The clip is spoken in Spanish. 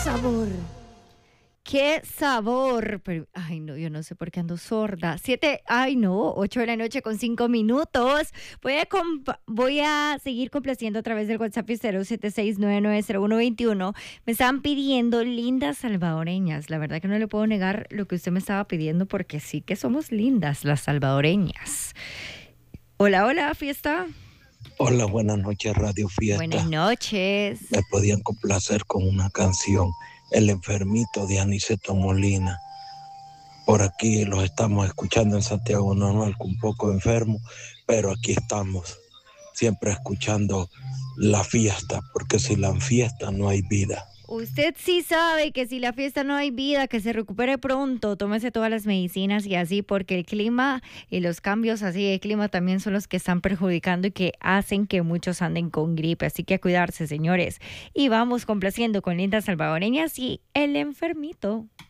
sabor! ¡Qué sabor! Pero, ay, no, yo no sé por qué ando sorda. 8 de la noche con 5 minutos. Voy a seguir complaciendo a través del WhatsApp 076990121. Me estaban pidiendo lindas salvadoreñas. La verdad que no le puedo negar lo que usted me estaba pidiendo porque sí que somos lindas las salvadoreñas. Hola, hola, fiesta. Hola, buenas noches, Radio Buenas Fiesta. noches. Me podían complacer con una canción, El enfermito de Aniceto Molina. Por aquí los estamos escuchando en Santiago Normal, un poco enfermo, pero aquí estamos, siempre escuchando la fiesta, porque sin la fiesta no hay vida. Usted sí sabe que si la fiesta no hay vida, que se recupere pronto, tómese todas las medicinas y así, porque el clima y los cambios así de clima también son los que están perjudicando y que hacen que muchos anden con gripe. Así que a cuidarse, señores. Y vamos complaciendo con lindas salvadoreñas y el enfermito.